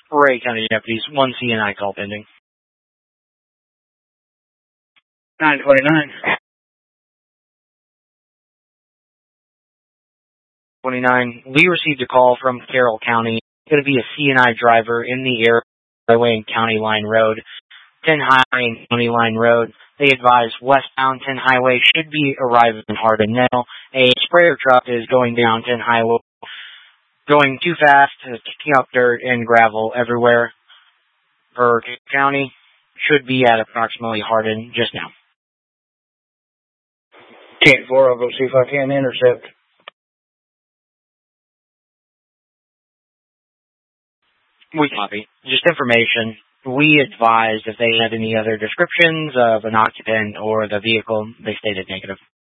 Ray County deputies, 1 CNI call pending. 929. 29. We received a call from Carroll County. It's going to be a CNI driver in the Highway and County Line Road, 10 Highway and County Line Road. They advise westbound 10 Highway should be arriving in Hardin now. A sprayer truck is going down 10 Highway, going too fast, kicking up dirt and gravel everywhere. For County, should be at approximately Hardin just now. 10-4, I'll go see if I can intercept. We copy. Just information. We advised if they had any other descriptions of an occupant or the vehicle, they stated negative.